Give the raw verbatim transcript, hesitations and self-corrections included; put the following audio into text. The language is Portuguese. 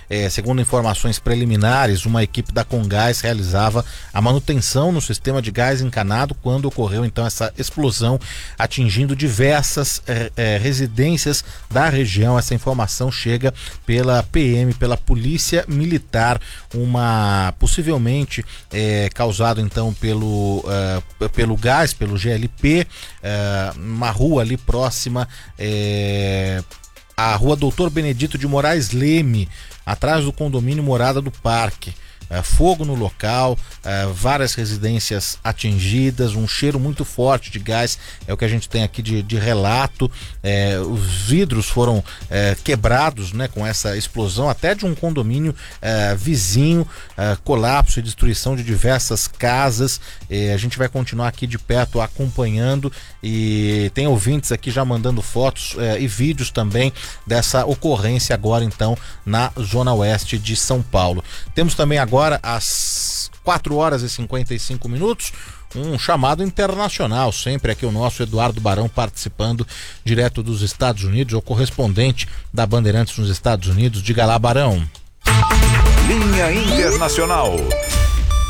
É, segundo informações preliminares, uma equipe da Comgás realizava a manutenção no sistema de gás encanado quando ocorreu então essa explosão, atingindo diversas é, é, residências da região. Essa informação chega pela P M, pela Polícia Militar, uma possivelmente é, causado então pelo, uh, pelo gás, pelo G L P, uh, uma rua ali próxima, é, a rua Doutor Benedito de Moraes Leme, atrás do condomínio Morada do Parque. É, fogo no local, é, várias residências atingidas, um cheiro muito forte de gás, é o que a gente tem aqui de, de relato. É, os vidros foram é, quebrados, né, com essa explosão, até de um condomínio é, vizinho, é, colapso e destruição de diversas casas. É, a gente vai continuar aqui de perto acompanhando, e tem ouvintes aqui já mandando fotos é, e vídeos também dessa ocorrência agora então na Zona Oeste de São Paulo. Temos também agora Agora, às quatro horas e cinquenta e cinco minutos, um chamado internacional, sempre aqui o nosso Eduardo Barão participando direto dos Estados Unidos, o correspondente da Bandeirantes nos Estados Unidos. Diga lá, Barão. Linha Internacional.